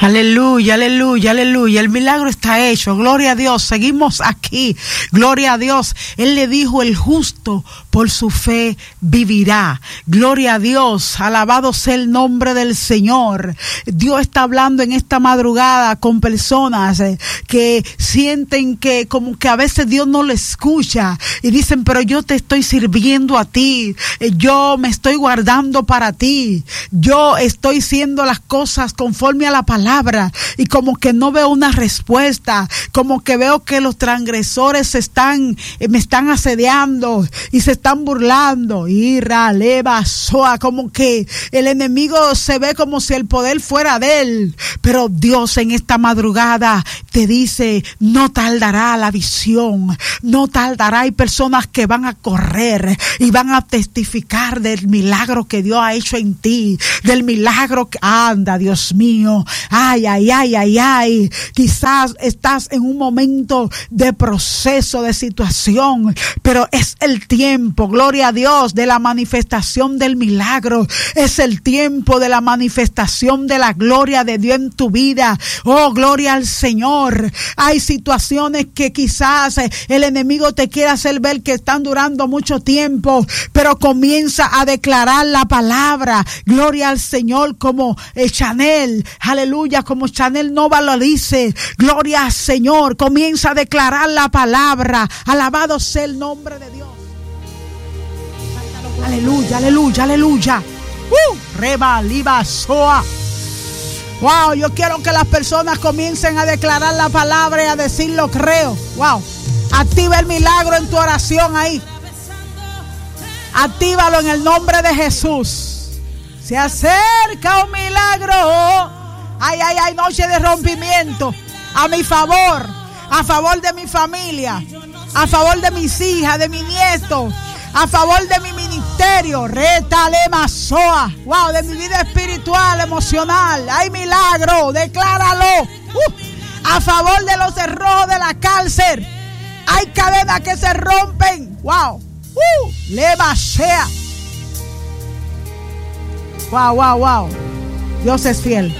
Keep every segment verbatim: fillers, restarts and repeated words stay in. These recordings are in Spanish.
Aleluya, aleluya, aleluya. El milagro está hecho. Gloria a Dios. Seguimos aquí. Gloria a Dios. Él le dijo: el justo por su fe vivirá. Gloria a Dios. Alabado sea el nombre del Señor. Dios está hablando en esta madrugada con personas eh, que sienten que como que a veces Dios no le escucha y dicen: pero yo te estoy sirviendo a ti. Eh, yo me estoy guardando para ti. Yo estoy haciendo las cosas conforme a la palabra. Y como que no veo una respuesta, como que veo que los transgresores se están, eh, me están asediando y se están burlando. Ira, leva, soa, como que el enemigo se ve como si el poder fuera de él. Pero Dios en esta madrugada te dice: no tardará la visión, no tardará. Hay personas que van a correr y van a testificar del milagro que Dios ha hecho en ti, del milagro que anda, Dios mío. Ay, ay, ay, ay, ay. Quizás estás en un momento de proceso, de situación, pero es el tiempo, gloria a Dios, de la manifestación del milagro. Es el tiempo de la manifestación de la gloria de Dios en tu vida. Oh, gloria al Señor. Hay situaciones que quizás el enemigo te quiere hacer ver que están durando mucho tiempo, pero comienza a declarar la palabra. Gloria al Señor, como el Chanel. Aleluya. Como Chanel Nova lo dice, gloria al Señor, comienza a declarar la palabra. Alabado sea el nombre de Dios. Aleluya, aleluya, aleluya. Uh, reba, liba, soa. Wow, yo quiero que las personas comiencen a declarar la palabra y a decirlo creo. Wow, activa el milagro en tu oración ahí. Actívalo en el nombre de Jesús. Se acerca un milagro. Ay, ay, ay, noche de rompimiento a mi favor, a favor de mi familia, a favor de mis hijas, de mi nieto, a favor de mi ministerio, retalema soa, wow, de mi vida espiritual, emocional. Hay milagro, decláralo. Uh, a favor de los cerrojos de la cárcel, hay cadenas que se rompen. Wow, uh, leva sea. Wow, wow, wow. Dios es fiel.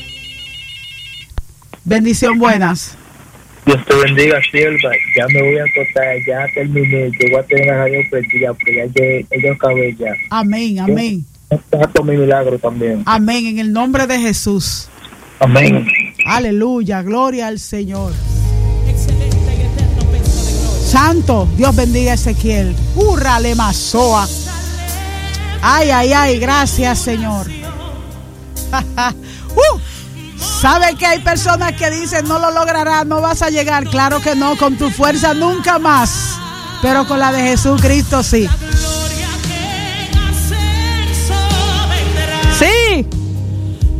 Bendición, buenas. Dios te bendiga, sierva. Ya me voy a acostar, ya terminé. Yo voy a tener la radio prendida porque ya ella acabé ya. Amén, amén. Con mi milagro también. Amén, en el nombre de Jesús. Amén. Aleluya, gloria al Señor. Excelente y eterno peso de gloria. Santo, Dios bendiga a Ezequiel. Hurrale masoa. Ay, ay, ay, gracias, Señor. uh. ¿Sabe que hay personas que dicen no lo lograrás, no vas a llegar? Claro que no, con tu fuerza nunca más, pero con la de Jesucristo sí.